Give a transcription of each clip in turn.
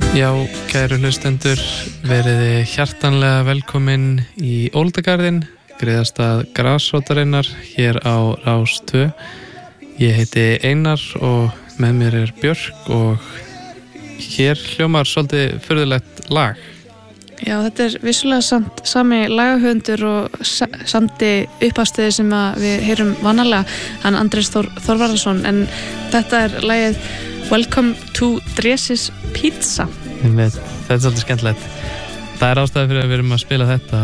Já, kæru hlustendur, veriði hjartanlega velkomin í Óldagarðinn, greiðastað grasrótarinnar hér á Rás 2. Ég heiti Einar og með mér er Björk og hér hljómar svolítið furðulegt lag. Já, þetta er vissulega sami lagahöfundur og samdi upphafstöði sem við heyrum vanalega, hann Andrés Þorvarðarsson, en þetta er lagið Welcome to Dresis Pizza. Þetta er svolítið skemmtilegt. Það er ástæða fyrir að við erum að spila þetta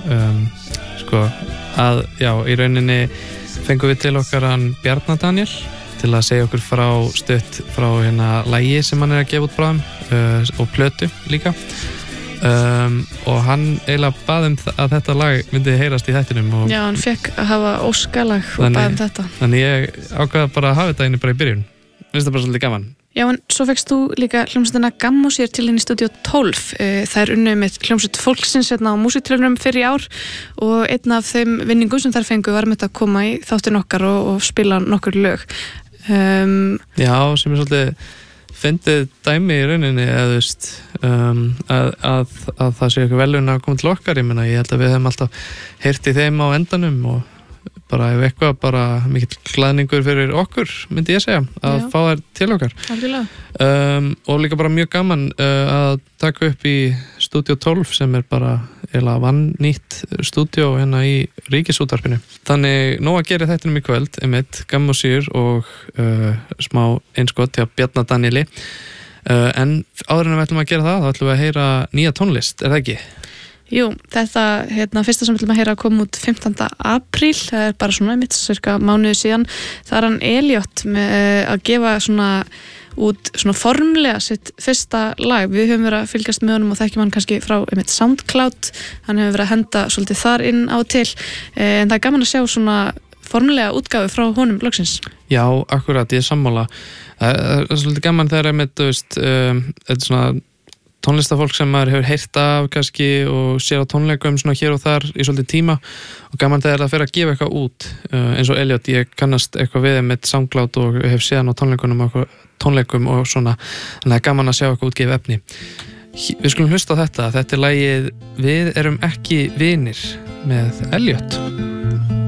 og í rauninni fengum við til okkar hann Bjarna Daniel til að segja okkur stutt frá lagi sem hann er að gefa út bráðum og plötu líka. Og hann eiginlega bað að þetta lag myndi heyrast í þættinum og já, hann fekk að hafa óskalag og bað þetta. Þannig ég ákvaða bara að hafa þetta inni bara í byrjun. Finnst það bara svolítið gaman. Já, en svo fekkst þú líka hljómsveitina Gammo sér til inn í Stúdíó 12. Það er unnið með hljómsveit fólksins á músíktilraunum fyrir í ár og einn af þeim vinningum sem þær fengu var með að koma í þáttinn okkar og spila nokkur lög. Já, sem er svolítið fyndið dæmi í rauninni að það sé eitthvað velun að koma til okkar. Ég held að við hefum alltaf heyrt í þeim á endanum og bara ef eitthvað bara mikill glaðningur fyrir okkur, myndi ég segja, að fá þær til okkar. Og líka bara mjög gaman að taka upp í Stúdíó 12 sem er bara eiginlega vannýtt stúdíó í Ríkisútvarpinu. Þannig nóg að gera þættinum í kvöld, einmitt Gammo Syr og smá einskott hjá Bjarna Danieli. En áður en við ætlum að gera það, þá ætlum við að heyra nýja tónlist, er það ekki? Jú, þetta fyrsta sem við ætlum að heyra kom út 15. apríl, það er bara svona einmitt cirka mánuði síðan. Það er hann Elliot með að gefa út formlega sitt fyrsta lag. Við höfum verið að fylgjast með honum og þekkjum hann kannski frá einmitt SoundCloud. Hann hefur verið að henda svolítið þar inn á til, en það er gaman að sjá svona formlega útgáfu frá honum loksins. Já, akkurat, ég er sammála. Það er svolítið gaman þegar þetta svona tónlistafólk sem maður hefur heyrt af kannski og sér á tónleikum svona hér og þar í svolítið tíma og gaman þegar það fer að gefa eitthvað út eins og Elliot, ég kannast eitthvað við með SoundCloud og hef séð hann á tónleikum og svona, þannig að það er gaman að sjá eitthvað útgefið efni. Við skulum hlusta á þetta er lagið Við erum ekki vinir með Elliot.